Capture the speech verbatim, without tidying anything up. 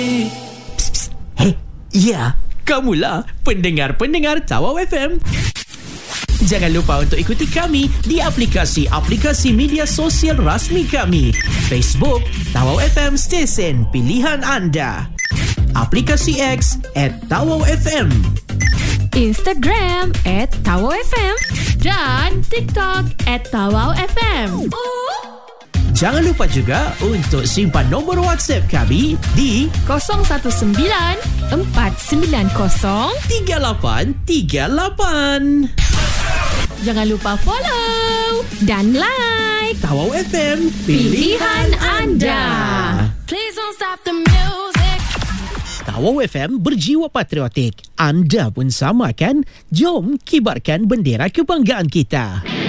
Psst, psst. Hei, ya, kamulah pendengar-pendengar Tawau F M. Jangan lupa untuk ikuti kami di aplikasi-aplikasi media sosial rasmi kami. Facebook, Tawau F M Stesen Pilihan Anda. Aplikasi X at Tawau F M. Instagram at Tawau F M. Dan TikTok at Tawau F M. Jangan lupa juga untuk simpan nombor WhatsApp kami di kosong satu sembilan empat sembilan kosong tiga lapan tiga lapan. Jangan lupa follow dan like Tawau F M, pilihan anda. Please don't stop the music. Tawau F M berjiwa patriotik. Anda pun sama kan? Jom kibarkan bendera kebanggaan kita.